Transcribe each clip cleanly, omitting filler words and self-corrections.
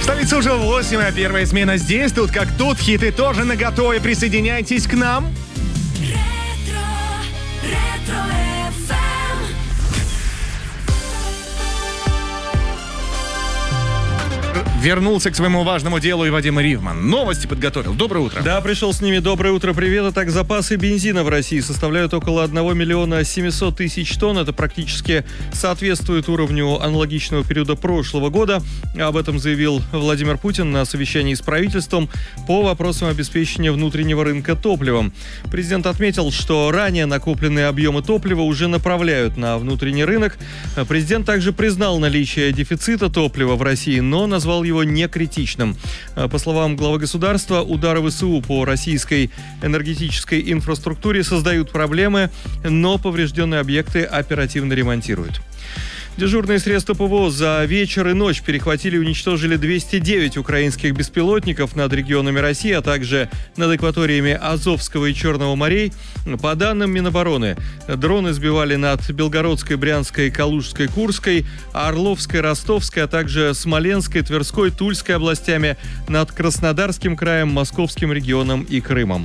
Столица уже 8, а первая смена здесь. Тут как тут, хиты тоже наготове. Присоединяйтесь к нам. Вернулся к своему важному делу и Вадим Ривман. Новости подготовил. Доброе утро. Да, пришел с ними. Доброе утро, привет. Итак, запасы бензина в России составляют около 1 миллиона 700 тысяч тонн. Это практически соответствует уровню аналогичного периода прошлого года. Об этом заявил Владимир Путин на совещании с правительством по вопросам обеспечения внутреннего рынка топливом. Президент отметил, что ранее накопленные объемы топлива уже направляют на внутренний рынок. Президент также признал наличие дефицита топлива в России, но назвал его не критичным. По словам главы государства, удары ВСУ по российской энергетической инфраструктуре создают проблемы, но поврежденные объекты оперативно ремонтируют. Дежурные средства ПВО за вечер и ночь перехватили и уничтожили 209 украинских беспилотников над регионами России, а также над акваториями Азовского и Черного морей. По данным Минобороны, дроны сбивали над Белгородской, Брянской, Калужской, Курской, Орловской, Ростовской, а также Смоленской, Тверской, Тульской областями, над Краснодарским краем, Московским регионом и Крымом.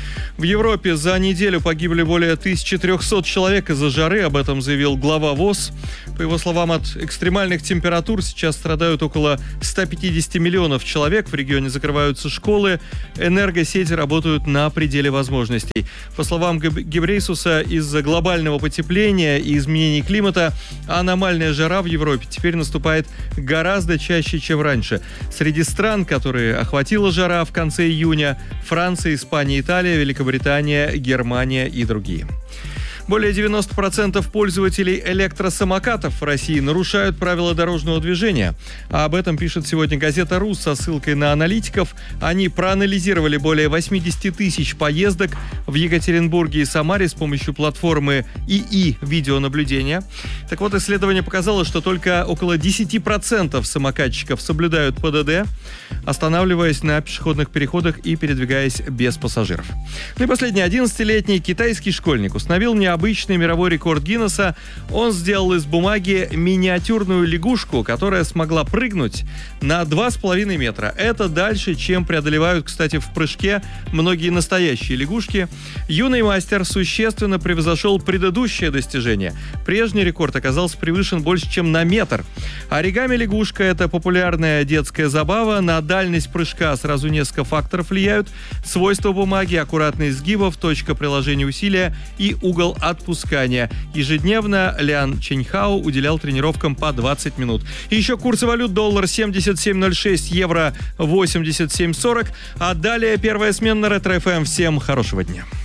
В Европе за неделю погибли более 1300 человек из-за жары, об этом заявил глава ВОЗ. По его словам, от экстремальных температур сейчас страдают около 150 миллионов человек. В регионе закрываются школы, энергосети работают на пределе возможностей. По словам Гебрейсуса, из-за глобального потепления и изменений климата аномальная жара в Европе теперь наступает гораздо чаще, чем раньше. Среди стран, которые охватила жара в конце июня, Франция, Испания, Италия, Великобритания, Германия и другие. Более 90% пользователей электросамокатов в России нарушают правила дорожного движения. Об этом пишет сегодня газета «Рус» со ссылкой на аналитиков. Они проанализировали более 80 тысяч поездок в Екатеринбурге и Самаре с помощью платформы ИИ видеонаблюдения. Так вот, исследование показало, что только около 10% самокатчиков соблюдают ПДД, останавливаясь на пешеходных переходах и передвигаясь без пассажиров. Ну и последний, 11-летний китайский школьник установил необычный мировой рекорд Гиннесса. Он сделал из бумаги миниатюрную лягушку, которая смогла прыгнуть на 2,5 метра. Это дальше, чем преодолевают, кстати, в прыжке многие настоящие лягушки. Юный мастер существенно превзошел предыдущее достижение. Прежний рекорд оказался превышен больше, чем на метр. Оригами-лягушка – это популярная детская забава. На дальность прыжка сразу несколько факторов влияют. Свойства бумаги, аккуратность сгибов, точка приложения усилия и угол отпускания. Ежедневно Лян Чэньхао уделял тренировкам по 20 минут. И еще курсы валют: доллар 77.06, евро 87.40. А далее первая смена на Ретро ФМ. Всем хорошего дня.